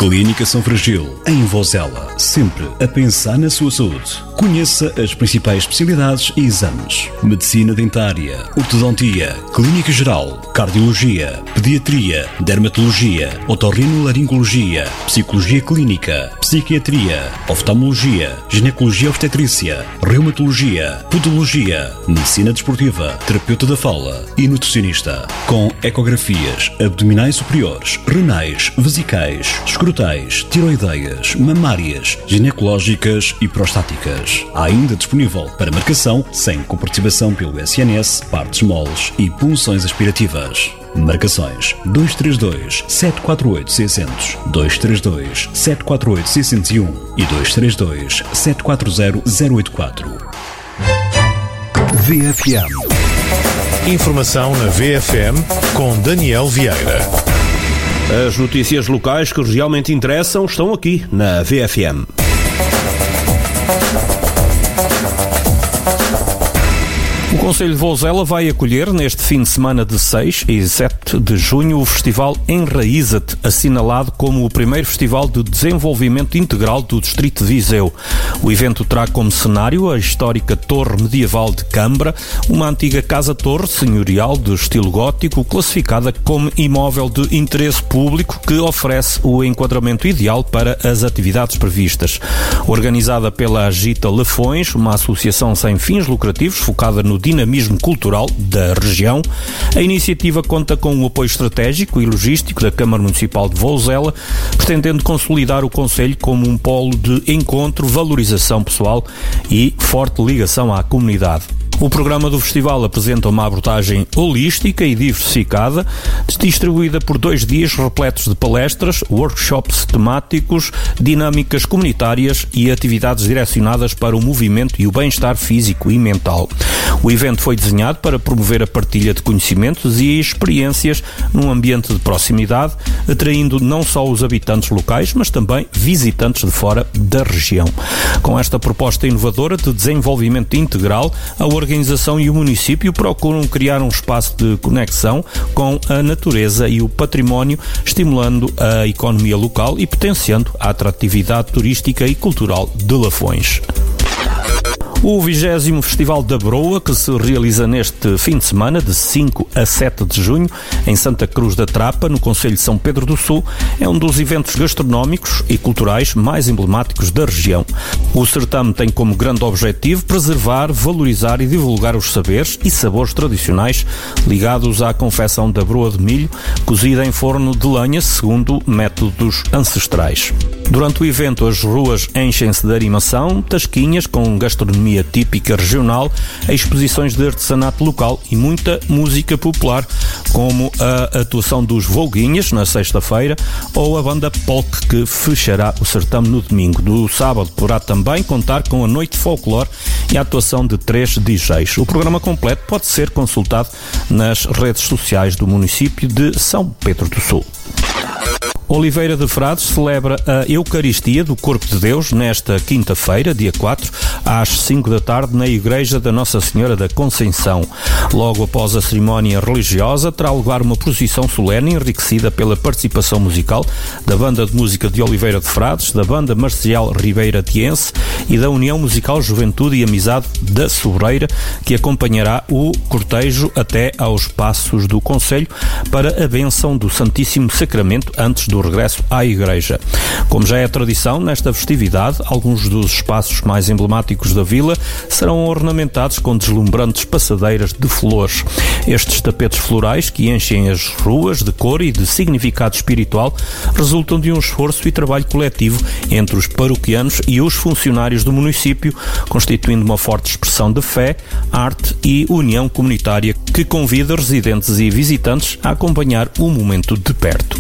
Clínica São Virgílio, em Vozela, sempre a pensar na sua saúde. Conheça as principais especialidades e exames: medicina dentária, ortodontia, clínica geral, cardiologia, pediatria, dermatologia, otorrinolaringologia, psicologia clínica, psiquiatria, oftalmologia, ginecologia obstetrícia, reumatologia, podologia, medicina desportiva, terapeuta da fala e nutricionista. Com ecografias abdominais superiores, renais, vesicais, escrotais, tiroideias, mamárias, ginecológicas e prostáticas. Há ainda disponível para marcação, sem comparticipação pelo SNS, partes moles e punções aspirativas. Marcações 232 748 600, 232 748 601 e 232 740 084. VFM. Informação na VFM com Daniel Vieira. As notícias locais que realmente interessam estão aqui na VFM. O Concelho de Vozela vai acolher neste fim de semana de 6 e 7 de junho o Festival Enraíza-te, assinalado como o primeiro festival de desenvolvimento integral do Distrito de Viseu. O evento terá como cenário a histórica Torre Medieval de Cambra, uma antiga casa-torre senhorial de estilo gótico, classificada como imóvel de interesse público, que oferece o enquadramento ideal para as atividades previstas. Organizada pela Agita Lafões, uma associação sem fins lucrativos focada no dinamismo cultural da região, a iniciativa conta com o apoio estratégico e logístico da Câmara Municipal de Vozela, pretendendo consolidar o concelho como um polo de encontro, valorização pessoal e forte ligação à comunidade. O programa do festival apresenta uma abordagem holística e diversificada, distribuída por 2 dias repletos de palestras, workshops temáticos, dinâmicas comunitárias e atividades direcionadas para o movimento e o bem-estar físico e mental. O evento foi desenhado para promover a partilha de conhecimentos e experiências num ambiente de proximidade, atraindo não só os habitantes locais, mas também visitantes de fora da região. Com esta proposta inovadora de desenvolvimento integral, a organização e o município procuram criar um espaço de conexão com a natureza e o património, estimulando a economia local e potenciando a atratividade turística e cultural de Lafões. O 20º Festival da Broa, que se realiza neste fim de semana, de 5 a 7 de junho, em Santa Cruz da Trapa, no concelho de São Pedro do Sul, é um dos eventos gastronómicos e culturais mais emblemáticos da região. O certame tem como grande objetivo preservar, valorizar e divulgar os saberes e sabores tradicionais ligados à confecção da broa de milho, cozida em forno de lenha segundo métodos ancestrais. Durante o evento, as ruas enchem-se de animação, tasquinhas com gastronomia típica regional, exposições de artesanato local e muita música popular, como a atuação dos Volguinhas na sexta-feira ou a banda Polk, que fechará o certame no domingo. Do sábado poderá também contar com a noite de folclore e a atuação de 3 DJs. O programa completo pode ser consultado nas redes sociais do município de São Pedro do Sul. Oliveira de Frades celebra a Eucaristia do Corpo de Deus nesta quinta-feira, dia 4, às 5 da tarde, na Igreja da Nossa Senhora da Conceição. Logo após a cerimónia religiosa, terá lugar uma procissão solene enriquecida pela participação musical da Banda de Música de Oliveira de Frades, da Banda Marcial Ribeira Tiense e da União Musical Juventude e Amizade da Sobreira, que acompanhará o cortejo até aos passos do concelho para a bênção do Santíssimo Sacramento antes do regresso à Igreja. Como já é tradição nesta festividade, alguns dos espaços mais emblemáticos da vila serão ornamentados com deslumbrantes passadeiras de flores. Estes tapetes florais, que enchem as ruas de cor e de significado espiritual, resultam de um esforço e trabalho coletivo entre os paroquianos e os funcionários do município, constituindo uma forte expressão de fé, arte e união comunitária que convida residentes e visitantes a acompanhar o momento de perto.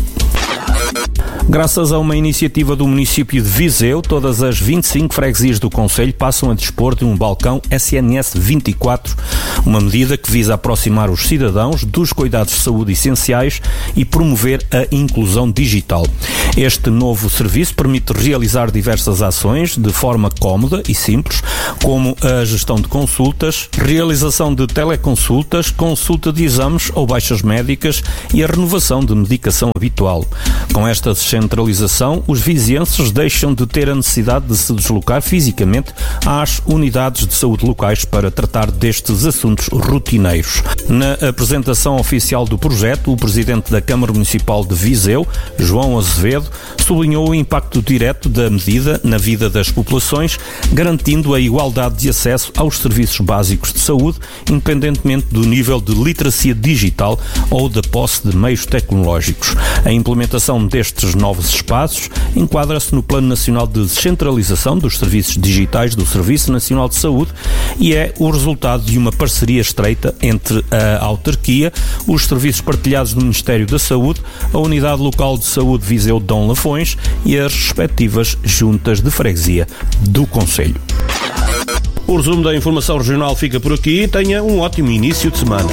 Graças a uma iniciativa do município de Viseu, todas as 25 freguesias do concelho passam a dispor de um balcão SNS 24, uma medida que visa aproximar os cidadãos dos cuidados de saúde essenciais e promover a inclusão digital. Este novo serviço permite realizar diversas ações de forma cómoda e simples, como a gestão de consultas, realização de teleconsultas, consulta de exames ou baixas médicas e a renovação de medicação habitual. Com esta descentralização, os vizienses deixam de ter a necessidade de se deslocar fisicamente às unidades de saúde locais para tratar destes assuntos rotineiros. Na apresentação oficial do projeto, o presidente da Câmara Municipal de Viseu, João Azevedo, sublinhou o impacto direto da medida na vida das populações, garantindo a igualdade de acesso aos serviços básicos de saúde, independentemente do nível de literacia digital ou da posse de meios tecnológicos. A implementação destes novos espaços enquadra-se no Plano Nacional de Descentralização dos Serviços Digitais do Serviço Nacional de Saúde e é o resultado de uma parceria estreita entre a autarquia, os serviços partilhados do Ministério da Saúde, a Unidade Local de Saúde Viseu Dom Lafões e as respectivas juntas de freguesia do concelho. O resumo da informação regional fica por aqui. Tenha um ótimo início de semana.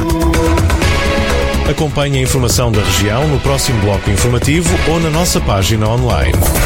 Acompanhe a informação da região no próximo bloco informativo ou na nossa página online.